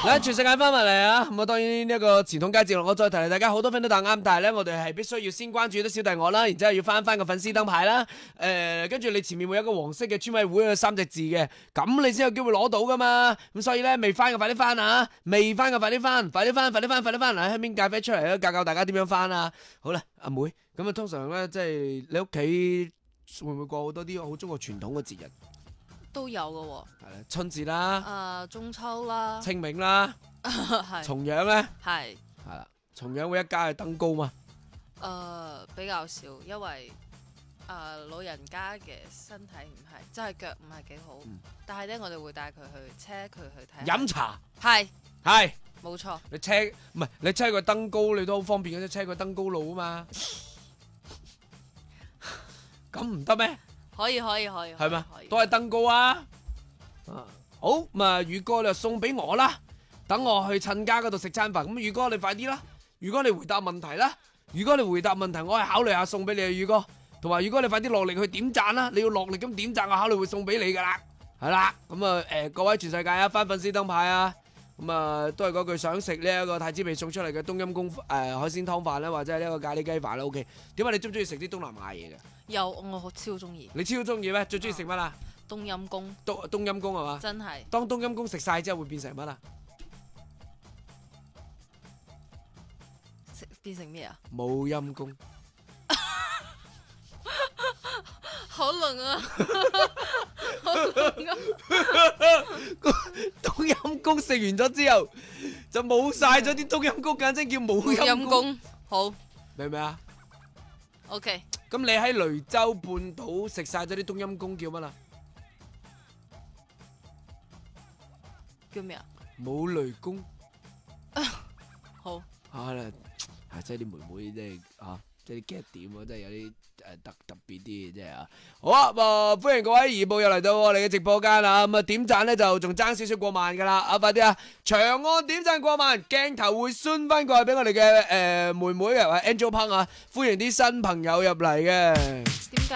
嗱，全世界翻埋嚟啊！咁啊，當然呢一個傳統佳節，我再提提大家，好多 friend 都答啱，但係咧，我哋係必須要先關注啲小弟我啦，然之後要翻個粉絲燈牌啦，跟住你前面會有一個黃色嘅村委會有3隻字嘅，咁你先有機會攞到噶嘛。咁所以咧，未翻嘅快啲翻啊！未翻嘅快啲翻，快啲翻，快啲翻，快啲翻嚟，喺邊咖啡出嚟啦，教大家點樣翻啊！好啦，阿妹，咁啊，通常咧，即係你屋企會唔會過好多啲好中國傳統嘅節日？ 都有嘅喎。 係啦，春節啦， 中秋啦， 清明啦， 係重陽咧， 係係啦，重陽會一家去登高嘛？ 比較少，因為老人家嘅身體唔係，即係腳唔係幾好，但係咧我哋會帶佢去車佢去睇飲茶係冇錯。 你車唔係你車佢登高，你都好方便嘅啫，車佢登高路啊嘛。咁唔得咩？ 可以係嘛？ 可以都係登高啊！好咁啊，宇哥你就送俾我啦，等我去親家嗰度食餐飯。咁宇哥你快啲啦！宇哥你回答問題啦！宇哥你回答問題，我係考慮下送俾你啊，宇哥。同埋宇哥你快啲落力去點讚啦！你要落力咁點讚，我考慮會送俾你噶啦。係啦，咁啊各位全世界啊，翻粉絲燈牌啊！咁啊，都係嗰句，想食呢一個太子味送出嚟嘅冬陰功海鮮湯飯啦，或者係呢一個咖喱雞飯啦。OK， 點解你中唔中意食啲東南亞嘢嘅？ 有，我超中意。 你超中意咩？最中意食乜啊？ 冬陰功。 冬陰功係嘛？ 真係。當冬陰功食晒之後會變成乜啊？ 變成咩啊？ 冇陰功。 好冷啊！好冷啊！ 冬陰功食完咗之後就冇晒咗啲冬陰功，簡稱叫冇陰功。 好， 明唔明啊 ？OK。 咁你喺雷州半島食晒咗啲冬陰功叫乜啊？ 叫咩啊？ 冇雷公。 好。 即係啲妹妹即係即係啲 get 點啊，即係有啲特別啲嘅啫啊！好啊，歡迎各位移步又嚟到我哋嘅直播間啦！咁啊點讚咧就仲爭少少過萬噶啦！快啲啊！長按點讚過萬，鏡頭會伸翻過去俾我哋嘅妹妹啊，Angel Pang 啊！歡迎啲新朋友入嚟嘅。